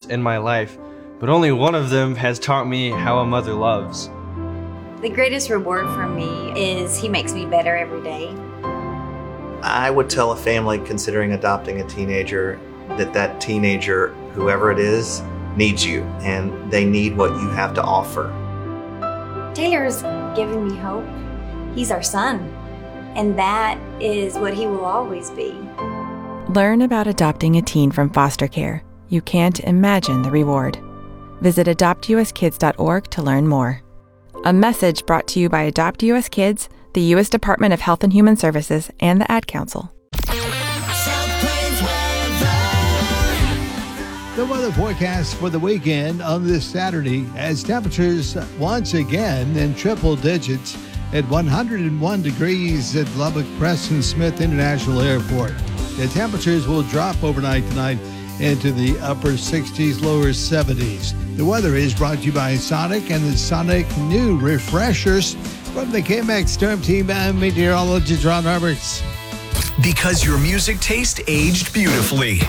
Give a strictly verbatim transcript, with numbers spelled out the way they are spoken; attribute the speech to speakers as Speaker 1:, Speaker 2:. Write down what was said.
Speaker 1: in my life, but only one of them has taught me how a mother loves.
Speaker 2: The greatest reward for me is he makes me better every day.
Speaker 3: I would tell a family considering adopting a teenager that that teenager, whoever it is, needs you, and they need what you have to offer.
Speaker 2: Taylor's given me hope. He's our son, and that is what he will always be.
Speaker 4: Learn about adopting a teen from foster care. You can't imagine the reward. Visit adopt u s kids dot org to learn more. A message brought to you by Adopt U S Kids, the U S Department of Health and Human Services, and the Ad Council.
Speaker 5: The weather forecast for the weekend on this Saturday has temperatures once again in triple digits at one hundred one degrees at Lubbock Preston Smith International Airport. The temperatures will drop overnight tonight into the upper sixties, lower seventies. The weather is brought to you by Sonic and the Sonic New Refreshers. From the K M X Storm Team, I'm meteorologist Ron Roberts.
Speaker 6: Because your music taste aged beautifully.